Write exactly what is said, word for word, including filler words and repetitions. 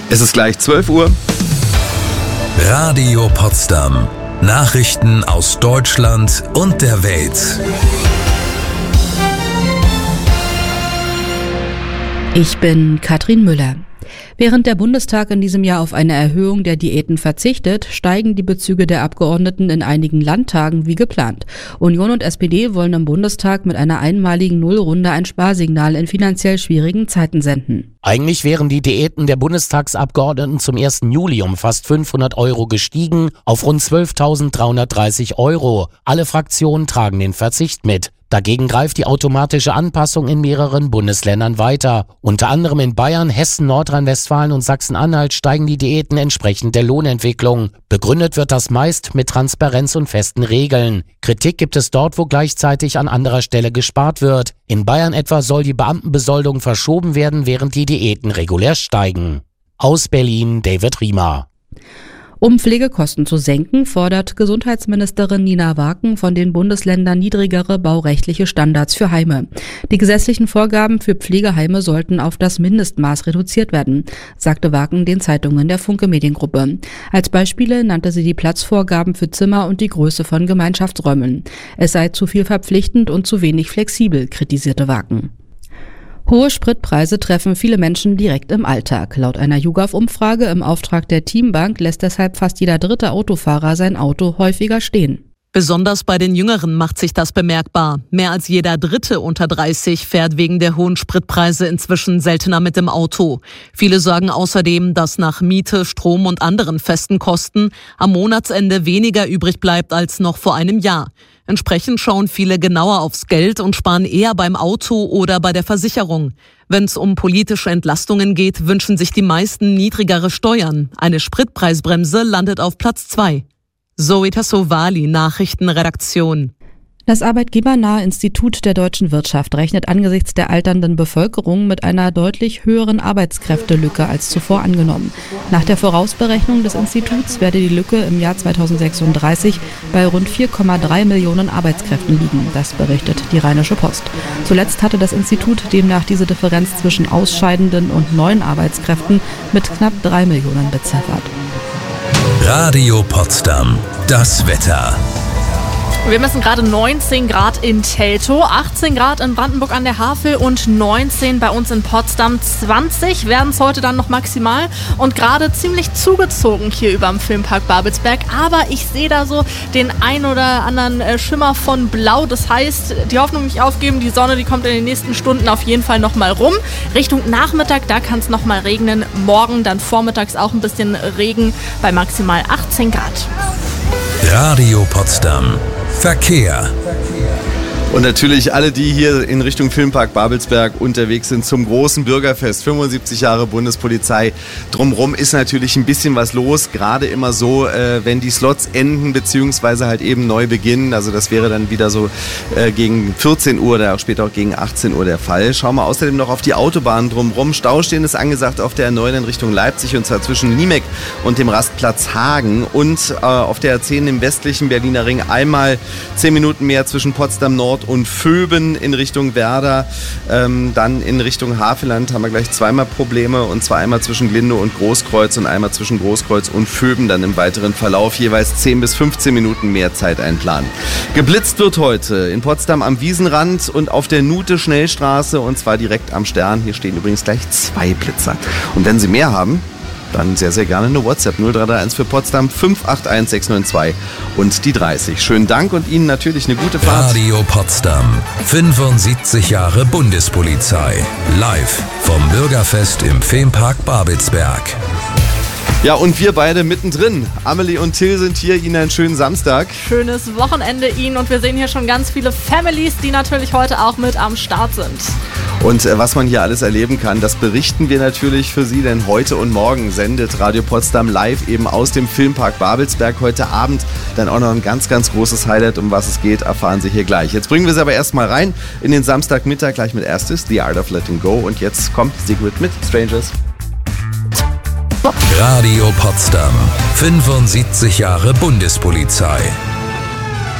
Es ist gleich zwölf Uhr. Radio Potsdam. Nachrichten aus Deutschland und der Welt. Ich bin Katrin Müller. Während der Bundestag in diesem Jahr auf eine Erhöhung der Diäten verzichtet, steigen die Bezüge der Abgeordneten in einigen Landtagen wie geplant. Union und S P D wollen im Bundestag mit einer einmaligen Nullrunde ein Sparsignal in finanziell schwierigen Zeiten senden. Eigentlich wären die Diäten der Bundestagsabgeordneten zum ersten Juli um fast fünfhundert Euro gestiegen auf rund zwölftausenddreihundertdreißig Euro. Alle Fraktionen tragen den Verzicht mit. Dagegen greift die automatische Anpassung in mehreren Bundesländern weiter. Unter anderem in Bayern, Hessen, Nordrhein-Westfalen und Sachsen-Anhalt steigen die Diäten entsprechend der Lohnentwicklung. Begründet wird das meist mit Transparenz und festen Regeln. Kritik gibt es dort, wo gleichzeitig an anderer Stelle gespart wird. In Bayern etwa soll die Beamtenbesoldung verschoben werden, während die Diäten regulär steigen. Aus Berlin, David Riemer. Um Pflegekosten zu senken, fordert Gesundheitsministerin Nina Waken von den Bundesländern niedrigere baurechtliche Standards für Heime. Die gesetzlichen Vorgaben für Pflegeheime sollten auf das Mindestmaß reduziert werden, sagte Waken den Zeitungen der Funke Mediengruppe. Als Beispiele nannte sie die Platzvorgaben für Zimmer und die Größe von Gemeinschaftsräumen. Es sei zu viel verpflichtend und zu wenig flexibel, kritisierte Waken. Hohe Spritpreise treffen viele Menschen direkt im Alltag. Laut einer YouGov-Umfrage im Auftrag der Teambank lässt deshalb fast jeder dritte Autofahrer sein Auto häufiger stehen. Besonders bei den Jüngeren macht sich das bemerkbar. Mehr als jeder Dritte unter dreißig fährt wegen der hohen Spritpreise inzwischen seltener mit dem Auto. Viele sagen außerdem, dass nach Miete, Strom und anderen festen Kosten am Monatsende weniger übrig bleibt als noch vor einem Jahr. Entsprechend schauen viele genauer aufs Geld und sparen eher beim Auto oder bei der Versicherung. Wenn es um politische Entlastungen geht, wünschen sich die meisten niedrigere Steuern. Eine Spritpreisbremse landet auf Platz zwei. Zoe Tassovali, Nachrichtenredaktion. Das arbeitgebernahe Institut der deutschen Wirtschaft rechnet angesichts der alternden Bevölkerung mit einer deutlich höheren Arbeitskräftelücke als zuvor angenommen. Nach der Vorausberechnung des Instituts werde die Lücke im Jahr zweitausendsechsunddreißig bei rund vier Komma drei Millionen Arbeitskräften liegen. Das berichtet die Rheinische Post. Zuletzt hatte das Institut demnach diese Differenz zwischen ausscheidenden und neuen Arbeitskräften mit knapp drei Millionen beziffert. Radio Potsdam. Das Wetter. Wir messen gerade neunzehn Grad in Teltow, achtzehn Grad in Brandenburg an der Havel und neunzehn bei uns in Potsdam. zwanzig werden es heute dann noch maximal und gerade ziemlich zugezogen hier über dem Filmpark Babelsberg. Aber ich sehe da so den ein oder anderen Schimmer von Blau. Das heißt, die Hoffnung nicht aufgeben, die Sonne, die kommt in den nächsten Stunden auf jeden Fall nochmal rum. Richtung Nachmittag, da kann es nochmal regnen. Morgen dann vormittags auch ein bisschen Regen bei maximal achtzehn Grad. Radio Potsdam. Verkehr. Und natürlich alle, die hier in Richtung Filmpark Babelsberg unterwegs sind zum großen Bürgerfest, fünfundsiebzig Jahre Bundespolizei. Drumherum ist natürlich ein bisschen was los, gerade immer so, äh, wenn die Slots enden beziehungsweise halt eben neu beginnen. Also das wäre dann wieder so äh, gegen vierzehn Uhr oder auch später auch gegen achtzehn Uhr der Fall. Schauen wir außerdem noch auf die Autobahn drumherum. Staustehen ist angesagt auf der R neun in Richtung Leipzig und zwar zwischen Niemek und dem Rastplatz Hagen und äh, auf der R zehn im westlichen Berliner Ring einmal zehn Minuten mehr zwischen Potsdam Nord und Vöben in Richtung Werder. Ähm, dann in Richtung Havelland haben wir gleich zweimal Probleme und zwar einmal zwischen Glinde und Großkreuz und einmal zwischen Großkreuz und Vöben dann im weiteren Verlauf jeweils zehn bis fünfzehn Minuten mehr Zeit einplanen. Geblitzt wird heute in Potsdam am Wiesenrand und auf der Nute-Schnellstraße und zwar direkt am Stern. Hier stehen übrigens gleich zwei Blitzer. Und wenn Sie mehr haben, dann sehr, sehr gerne eine WhatsApp null drei drei eins für Potsdam fünf acht eins sechs neun zwei und die dreißig. Schönen Dank und Ihnen natürlich eine gute Fahrt. Radio Potsdam. fünfundsiebzig Jahre Bundespolizei. Live vom Bürgerfest im Filmpark Babelsberg. Ja, und wir beide mittendrin. Amelie und Till sind hier. Ihnen einen schönen Samstag. Schönes Wochenende Ihnen und wir sehen hier schon ganz viele Families, die natürlich heute auch mit am Start sind. Und äh, was man hier alles erleben kann, das berichten wir natürlich für Sie, denn heute und morgen sendet Radio Potsdam live eben aus dem Filmpark Babelsberg. Heute Abend dann auch noch ein ganz, ganz großes Highlight. Um was es geht, erfahren Sie hier gleich. Jetzt bringen wir Sie aber erstmal rein in den Samstagmittag, gleich mit erstes The Art of Letting Go. Und jetzt kommt Sigrid mit Strangers. Radio Potsdam. fünfundsiebzig Jahre Bundespolizei.